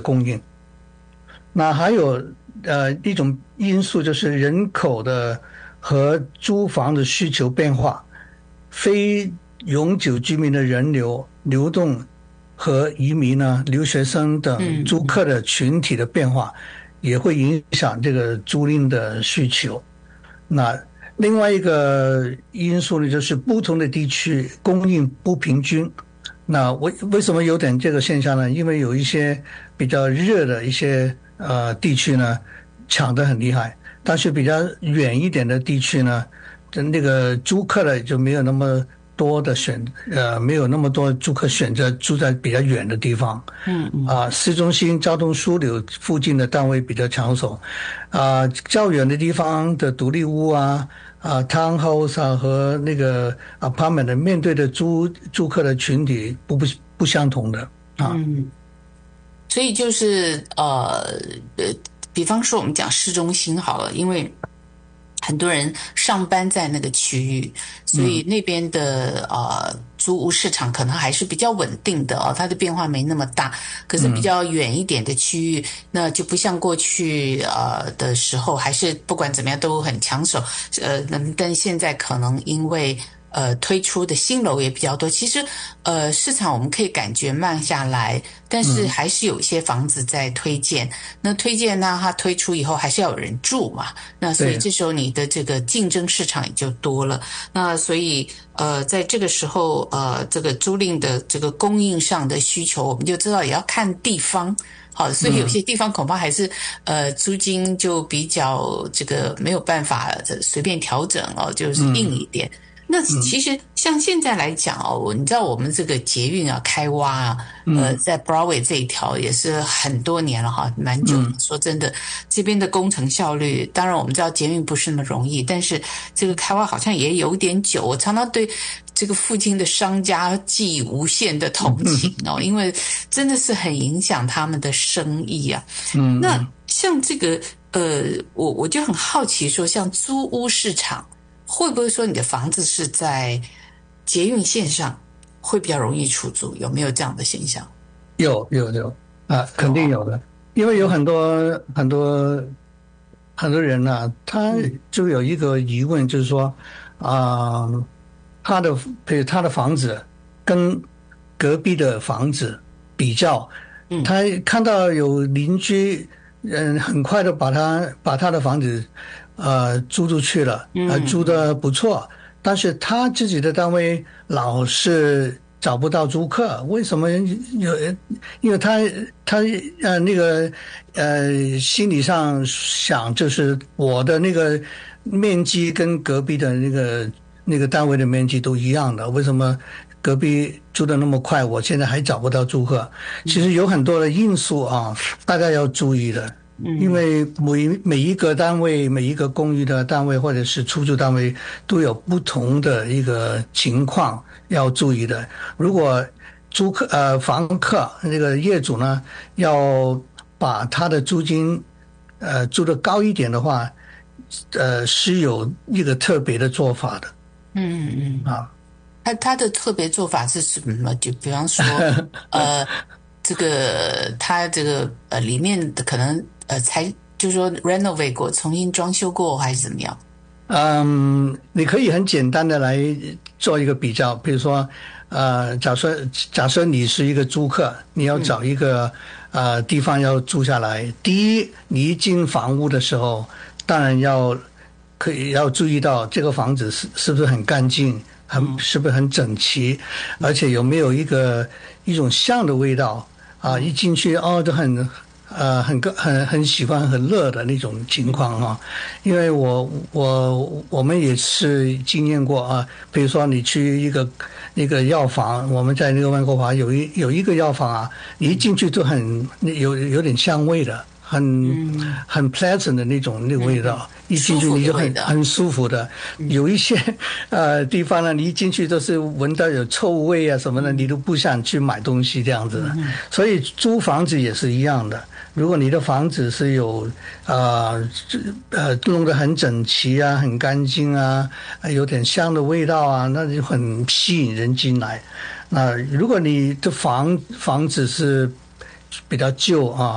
供应。那还有一种因素就是人口的和租房的需求变化，非永久居民的人流流动和移民呢、留学生等租客的群体的变化，也会影响这个租赁的需求。那另外一个因素呢，就是不同的地区供应不平均。那为什么有点这个现象呢？因为有一些比较热的一些地区呢，抢得很厉害，但是比较远一点的地区呢，那个租客呢就没有那么多的没有那么多租客选择住在比较远的地方。市中心交通枢纽附近的单位比较抢手，较远的地方的独立屋townhouse 和那个 apartment 面对的租客的群体不相同的所以就是比方说我们讲市中心好了，因为很多人上班在那个区域，所以那边的租屋市场可能还是比较稳定的它的变化没那么大。可是比较远一点的区域，那就不像过去的时候，还是不管怎么样都很抢手。但现在可能因为推出的新楼也比较多，其实市场我们可以感觉慢下来，但是还是有一些房子在推荐。那推荐呢，它推出以后还是要有人住嘛，那所以这时候你的这个竞争市场也就多了。那所以在这个时候这个租赁的这个供应上的需求，我们就知道也要看地方。好，所以有些地方恐怕还是租金就比较这个没有办法随便调整就是硬一点。那其实像现在来讲你知道我们这个捷运开挖在 Broadway 这一条也是很多年了蛮久的。说真的，这边的工程效率，当然我们知道捷运不是那么容易，但是这个开挖好像也有点久。我常常对这个附近的商家寄无限的同情因为真的是很影响他们的生意啊。那像这个我就很好奇说，像租屋市场会不会说你的房子是在捷运线上会比较容易出租？有没有这样的现象？ 有肯定有的。因为有很多人他就有一个疑问，就是说比如他的房子跟隔壁的房子比较，他看到有邻居很快的把他的房子租出去了，租得不错，但是他自己的单位老是找不到租客。为什么因为他那个心理上想，就是我的那个面积跟隔壁的那个单位的面积都一样的，为什么隔壁租得那么快，我现在还找不到租客？其实有很多的因素大家要注意的。因为每一个单位，每一个公寓的单位或者是出租单位都有不同的一个情况要注意的。如果房客这个业主呢，要把他的租金租得高一点的话，是有一个特别的做法的。 他的特别做法是什么？就比方说这个他这个里面的可能就是说 renovate 过，重新装修过还是怎么样？ 你可以很简单的来做一个比较，比如说假设你是一个租客，你要找一个地方要住下来。第一，你一进房屋的时候，当然要注意到这个房子是不是很干净，是不是很整齐，而且有没有一种香的味道一进去都很喜欢很热的那种情况因为我们也是经验过比如说你去一个药房，我们在那个温哥华有一个药房你一进去就有点香味的，很 pleasant 的那个味道，一进去你就很舒服的。有一些地方呢，你一进去都是闻到有臭味什么的，你都不想去买东西这样子的。所以租房子也是一样的，如果你的房子是有弄得很整齐很干净有点香的味道那就很吸引人进来。那如果你的房子是比较旧